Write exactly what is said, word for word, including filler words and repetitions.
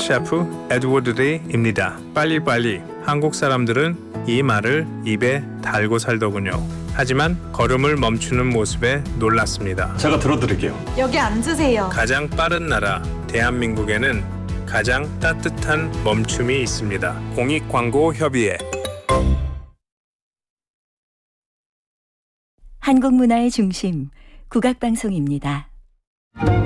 셰프 에드워드 데이입니다. 빨리빨리. 한국 사람들은 이 말을 입에 달고 살더군요. 하지만 걸음을 멈추는 모습에 놀랐습니다. 제가 들어드릴게요. 여기 앉으세요. 가장 빠른 나라 대한민국에는 가장 따뜻한 멈춤이 있습니다. 공익광고협의회. 한국 문화의 중심 국악방송입니다.